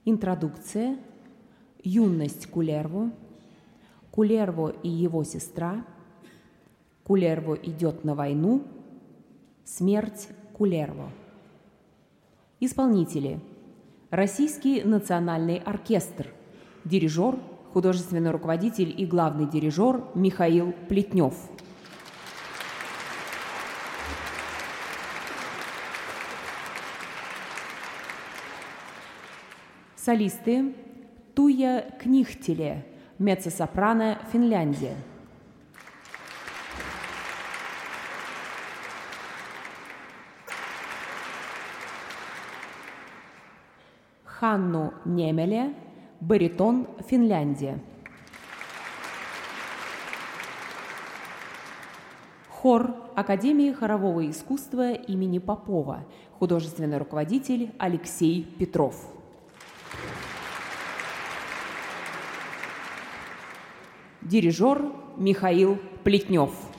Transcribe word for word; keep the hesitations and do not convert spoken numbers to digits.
Интродукция. Юность Кулерво. Кулерво и его сестра. Кулерво идет на войну. Смерть Кулерво. Исполнители. Российский национальный оркестр. Дирижер, художественный руководитель и главный дирижер Михаил Плетнев. Солисты. Туя Книхтеле, меццо-сопрано, Финляндия. Ханну Немеле, баритон, Финляндия. Хор Академии хорового искусства имени Попова, художественный руководитель Алексей Петров. Дирижер Михаил Плетнев.